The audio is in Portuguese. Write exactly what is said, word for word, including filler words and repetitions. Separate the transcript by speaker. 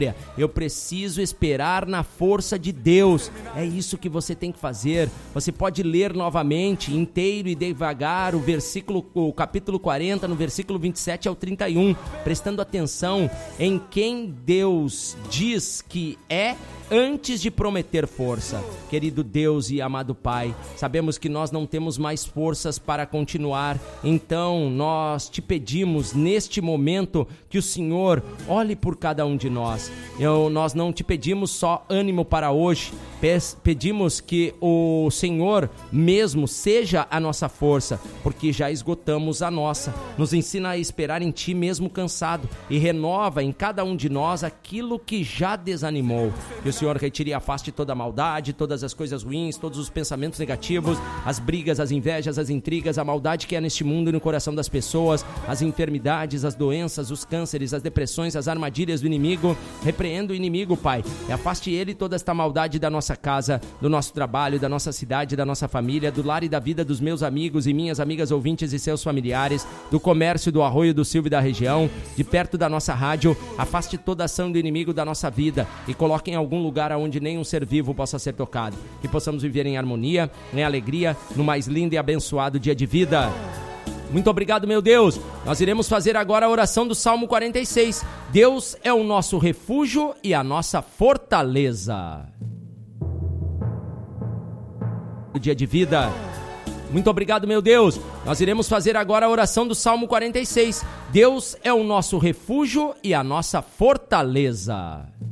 Speaker 1: própria. Eu preciso esperar na força de Deus. É isso que você tem que fazer. Você pode ler novamente, inteiro e devagar, o versículo, o capítulo quarenta, no versículo vinte e sete ao trinta e um, prestando atenção em quem Deus diz que é antes de prometer força. Querido Deus e amado Pai, sabemos que nós não temos mais forças para continuar, então nós te pedimos neste momento que o Senhor olhe por cada um de nós. Eu, nós não te pedimos só ânimo para hoje, pedimos que o Senhor mesmo seja a nossa força, porque já esgotamos a nossa. Nos ensina a esperar em Ti mesmo cansado e renova em cada um de nós aquilo que já desanimou. Que o Senhor retire e afaste toda a maldade, todas as coisas ruins, todos os pensamentos negativos, as brigas, as invejas, as intrigas, a maldade que é neste mundo e no coração das pessoas, as enfermidades, as doenças, os cânceres, as depressões, as armadilhas do inimigo. Repreenda o inimigo, Pai, e afaste ele toda esta maldade da nossa casa, do nosso trabalho, da nossa cidade, da nossa família, do lar e da vida dos meus amigos e minhas amigas ouvintes e seus familiares, do comércio, do Arroio do Silva e da região, de perto da nossa rádio. Afaste toda a ação do inimigo da nossa vida e coloque em algum lugar onde nenhum ser vivo possa ser tocado. Que possamos viver em harmonia, em alegria, no mais lindo e abençoado dia de vida. Muito obrigado, meu Deus. Nós iremos fazer agora a oração do Salmo quarenta e seis. Deus é o nosso refúgio e a nossa fortaleza. O dia de vida. Muito obrigado, meu Deus. Nós iremos fazer agora a oração do Salmo quarenta e seis. Deus é o nosso refúgio e a nossa fortaleza.